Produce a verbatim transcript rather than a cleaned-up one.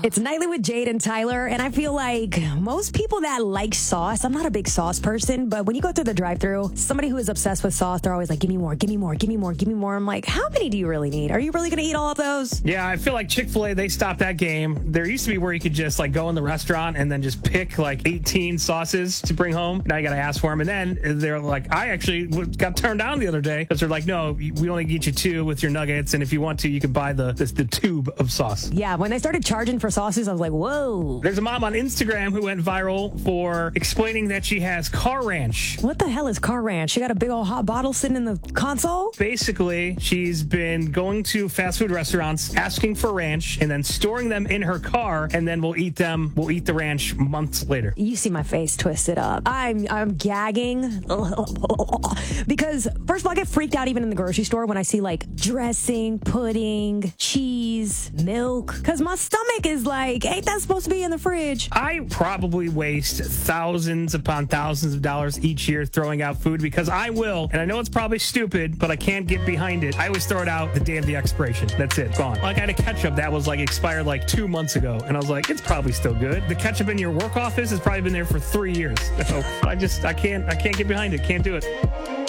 It's Nightly with Jade and Tyler, and I feel like most people that like sauce, I'm not a big sauce person, but when you go through the drive-thru, somebody who is obsessed with sauce, they're always like, give me more, give me more, give me more, give me more. I'm like, how many do you really need? Are you really going to eat all of those? Yeah, I feel like Chick-fil-A, they stopped that game. There used to be where you could just like go in the restaurant and then just pick like eighteen sauces to bring home. Now you got to ask for them. And then they're like, I actually got turned down the other day because they're like, no, we only get you two with your nuggets. And if you want to, you can buy the, the, the tube of sauce. Yeah, when they started charging for sauces, I was like, whoa. There's a mom on Instagram who went viral for explaining that she has Car Ranch. What the hell is Car Ranch? She got a big old hot bottle sitting in the console? Basically, she's been going to fast food restaurants, asking for ranch, and then storing them in her car, and then we'll eat them. We'll eat the ranch months later. You see my face twisted up. I'm I'm gagging because first of all, I get freaked out even in the grocery store when I see like dressing, pudding, cheese, milk, because my stomach is like, ain't that supposed to be in the fridge? I probably waste thousands upon thousands of dollars each year throwing out food because I will, and I know it's probably stupid, but I can't get behind it. I always throw it out the day of the expiration. That's it, gone. Like I had a ketchup that was like expired like two months ago, and I was like, it's probably still good. The ketchup in your work office has probably been there for three years. So I just, I can't, I can't get behind it. Can't do it.